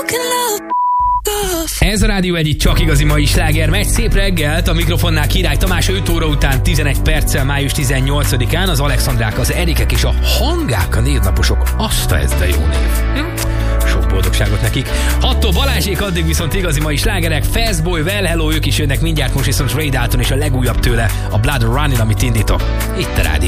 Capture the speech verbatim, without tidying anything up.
Ez a Rádió egy itt csak igazi mai sláger megy. Szép reggelt, a mikrofonnál Király Tamás öt óra után tizenegy perccel május tizennyolcadikán az Alexandrák, az Erikek és a Hangák a névnaposok. Azt ez de jó név. Hm? Sok boldogságot nekik. Hattól Balázsék, addig viszont igazi mai slágerek. Fastboy, Well Hello, ők is jönnek mindjárt, most viszont Ray Dalton és a legújabb tőle, a Blood Running, amit indítok. Itt a Rádió.